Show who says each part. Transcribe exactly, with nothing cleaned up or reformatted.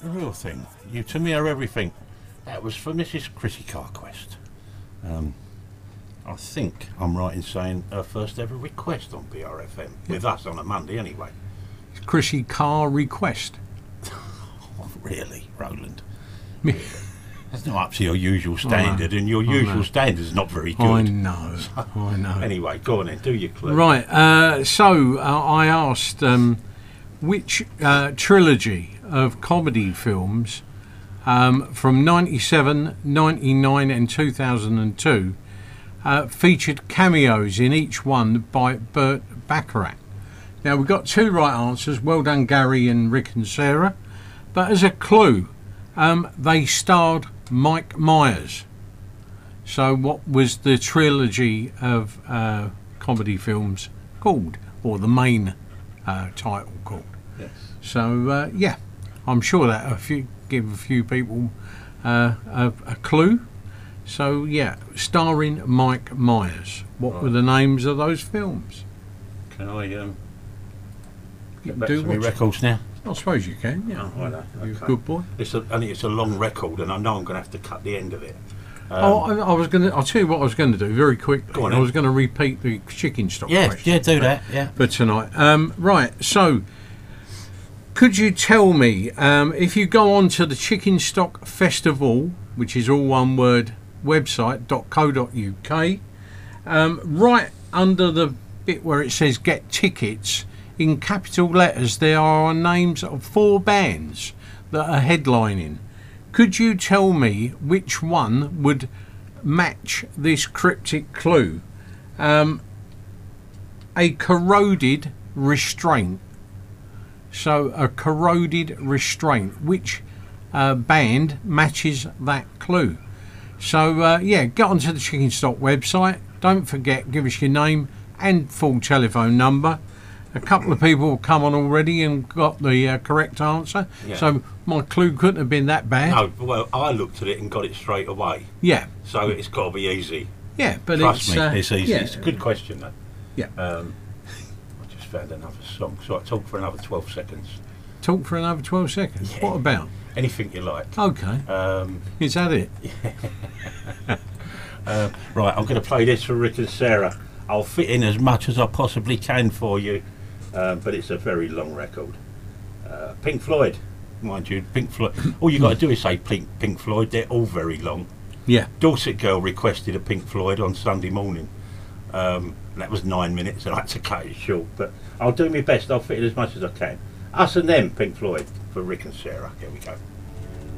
Speaker 1: The real thing. You to me are everything. That was for Missus Chrissy Carquest. Um, I think I'm right in saying her first ever request on B R F M. Yeah. With us on a Monday anyway.
Speaker 2: Chrissy Car Request.
Speaker 1: Oh, really, Roland? That's not up to your usual standard, and your usual standard is not very good.
Speaker 2: I know, so, I know.
Speaker 1: Anyway, go on then, do your clue.
Speaker 2: Right, uh, so uh, I asked um, which uh, trilogy of comedy films um, from ninety-seven, ninety-nine and two thousand two uh, featured cameos in each one by Burt Bacharach. Now, we've got two right answers. Well done, Gary and Rick and Sarah. But as a clue, um, they starred Mike Myers. So what was the trilogy of uh, comedy films called, or the main uh, title called?
Speaker 1: Yes.
Speaker 2: So uh, yeah, I'm sure that if you give a few people uh, a, a clue. So yeah, starring Mike Myers. What
Speaker 1: Right.
Speaker 2: were the names of those films?
Speaker 1: Can I um,
Speaker 2: You
Speaker 1: get back
Speaker 2: do
Speaker 1: to my
Speaker 2: watch-
Speaker 1: records now?
Speaker 2: I suppose you can. Yeah,
Speaker 1: Oh, righto,
Speaker 2: you're
Speaker 1: okay.
Speaker 2: a good boy.
Speaker 1: It's a, only it's a long record, and I know I'm going to have to cut the end of it. Um,
Speaker 2: oh, I, I was going to. I'll tell you what I was going to do very quickly.
Speaker 1: Go on,
Speaker 2: I
Speaker 1: then.
Speaker 2: was going to repeat the chicken stock
Speaker 1: yeah,
Speaker 2: question.
Speaker 1: yeah, do that. Yeah.
Speaker 2: For tonight. Um, right, so could you tell me um, if you go on to the Chicken Stock Festival, which is all one word, website dot co dot uk, um, right under the bit where it says get tickets, in capital letters there are names of four bands that are headlining. Could you tell me which one would match this cryptic clue? Um, a corroded restraint. So a corroded restraint. Which uh, band matches that clue? So uh, yeah, get onto the Chicken Stock website. Don't forget, give us your name and full telephone number. A couple of people have come on already and got the uh, correct answer.
Speaker 1: Yeah.
Speaker 2: So my clue couldn't have been that bad.
Speaker 1: No, well, I looked at it and got it straight away.
Speaker 2: Yeah.
Speaker 1: So it's got to be easy.
Speaker 2: Yeah, but
Speaker 1: Trust
Speaker 2: it's
Speaker 1: me,
Speaker 2: uh,
Speaker 1: it's easy.
Speaker 2: Yeah.
Speaker 1: It's a good question, though.
Speaker 2: Yeah.
Speaker 1: Um, I just found another song, so I talk for another twelve seconds.
Speaker 2: Talk for another twelve seconds.
Speaker 1: Yeah.
Speaker 2: What about?
Speaker 1: Anything you like.
Speaker 2: Okay.
Speaker 1: Um,
Speaker 2: Is that it?
Speaker 1: uh, right, I'm going to play this for Rick and Sarah. I'll fit in as much as I possibly can for you, uh, but it's a very long record. Uh, Pink Floyd, mind you, Pink Floyd. All you got to do is say Pink, Pink Floyd. They're all very long.
Speaker 2: Yeah.
Speaker 1: Dorset Girl requested a Pink Floyd on Sunday morning. Um, that was nine minutes, and I had to cut it short. But I'll do my best. I'll fit in as much as I can. Us and Them, Pink Floyd, for Rick and Sarah. Here we go.